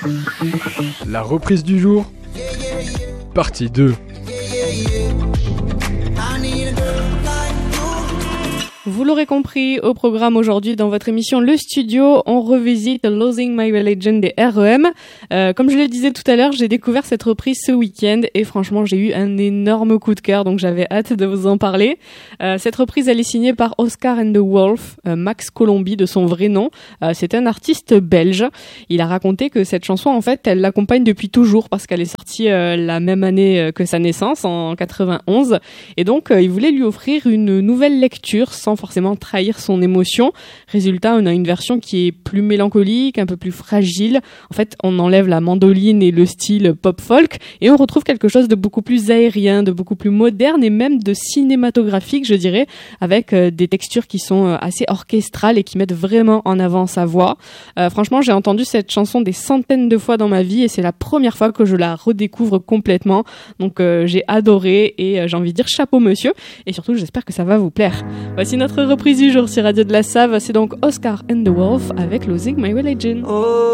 La reprise du jour, partie 2. Vous l'aurez compris, au programme aujourd'hui dans votre émission Le Studio, on revisite Losing My Religion des R.E.M. Comme je le disais tout à l'heure, j'ai découvert cette reprise ce week-end et franchement j'ai eu un énorme coup de cœur, donc j'avais hâte de vous en parler. Cette reprise elle est signée par Oscar and the Wolf, Max Colomby de son vrai nom. C'est un artiste belge. Il a raconté que cette chanson en fait elle l'accompagne depuis toujours parce qu'elle est sortie la même année que sa naissance, en 91, et donc il voulait lui offrir une nouvelle lecture sans forcément trahir son émotion. Résultat, on a une version qui est plus mélancolique, un peu plus fragile. En fait, on enlève la mandoline et le style pop-folk et on retrouve quelque chose de beaucoup plus aérien, de beaucoup plus moderne et même de cinématographique, je dirais, avec des textures qui sont assez orchestrales et qui mettent vraiment en avant sa voix. Franchement, j'ai entendu cette chanson des centaines de fois dans ma vie et c'est la première fois que je la redécouvre complètement. Donc, j'ai adoré et j'ai envie de dire chapeau monsieur. Et surtout, j'espère que ça va vous plaire. Voici notre reprise du jour sur Radio de la Save, c'est donc Oscar and the Wolf avec Losing My Religion.